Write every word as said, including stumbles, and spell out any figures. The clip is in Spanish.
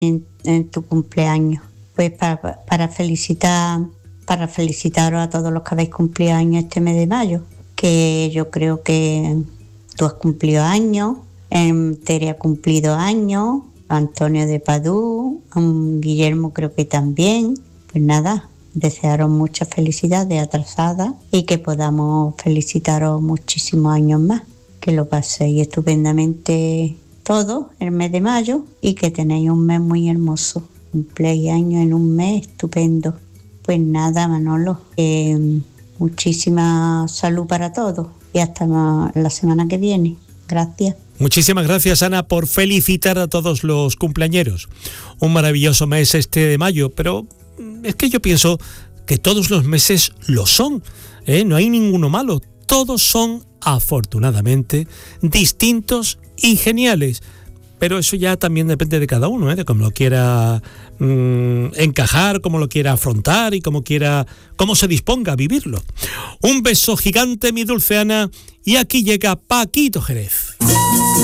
en, en tu cumpleaños. Pues para, para felicitar, para felicitaros a todos los que habéis cumplido años este mes de mayo, que yo creo que tú has cumplido años, eh, Tere ha cumplido años, Antonio de Padú, um, Guillermo creo que también. Pues nada, desearos mucha felicidad de atrasada y que podamos felicitaros muchísimos años más. Que lo paséis estupendamente todo el mes de mayo y que tenéis un mes muy hermoso. Cumpleaños años en un mes estupendo. Pues nada, Manolo, eh, muchísima salud para todos y hasta la semana que viene. Gracias. Muchísimas gracias, Ana, por felicitar a todos los cumpleañeros. Un maravilloso mes este de mayo, pero es que yo pienso que todos los meses lo son, ¿eh? No hay ninguno malo. Todos son, afortunadamente, distintos y geniales. Pero eso ya también depende de cada uno, ¿eh? De cómo lo quiera mmm, encajar, cómo lo quiera afrontar y cómo quiera, cómo se disponga a vivirlo. Un beso gigante, mi dulce Ana, y aquí llega Paquito Jerez.